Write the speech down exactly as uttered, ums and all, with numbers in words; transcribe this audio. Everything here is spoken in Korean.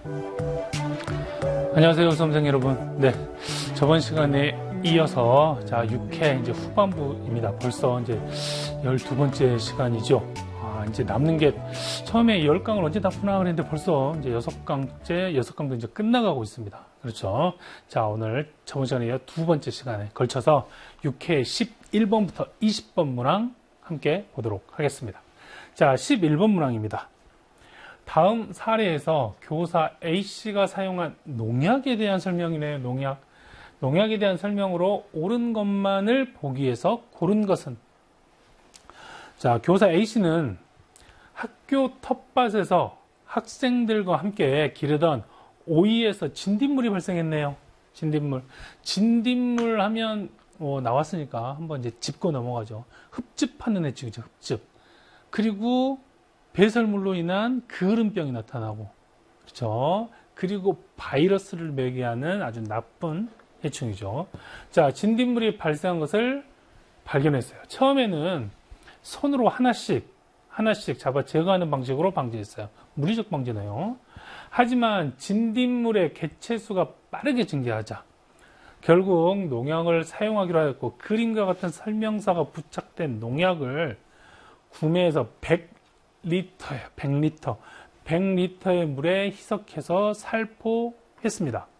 안녕하세요, 수험생 여러분. 네, 저번 시간에 이어서 자 육 회 이제 후반부입니다. 벌써 이제 열두 번째 시간이죠. 아, 이제 남는 게 처음에 십 강을 언제 다 푸나 그랬는데 벌써 이제 여섯 강째, 여섯 강도 이제 끝나가고 있습니다. 그렇죠. 자, 오늘 저번 시간에 이어 두 번째 시간에 걸쳐서 육 회 십일 번부터 이십 번 문항 함께 보도록 하겠습니다. 자, 십일 번 문항입니다. 다음 사례에서 교사 A씨가 사용한 농약에 대한 설명이네요. 농약. 농약에 대한 설명으로 옳은 것만을 보기 위해서 고른 것은? 자, 교사 A씨는 학교 텃밭에서 학생들과 함께 기르던 오이에서 진딧물이 발생했네요. 진딧물. 진딧물 하면 어, 나왔으니까 한번 이제 짚고 넘어가죠. 흡즙하는 해충이죠. 흡즙. 그리고 배설물로 인한 그을음병이 나타나고, 그렇죠? 그리고 바이러스를 매개하는 아주 나쁜 해충이죠. 자, 진딧물이 발생한 것을 발견했어요. 처음에는 손으로 하나씩, 하나씩 잡아 제거하는 방식으로 방지했어요. 물리적 방지네요. 하지만 진딧물의 개체수가 빠르게 증가하자 결국 농약을 사용하기로 하였고, 그림과 같은 설명서가 부착된 농약을 구매해서 백 리터예요. 백 리터. 백 리터의 물에 희석해서 살포했습니다.